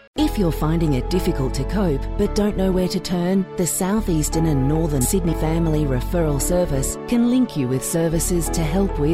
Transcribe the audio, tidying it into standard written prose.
If you're finding it difficult to cope but don't know where to turn, the South Eastern and Northern Sydney Family Referral Service can link you with services to help with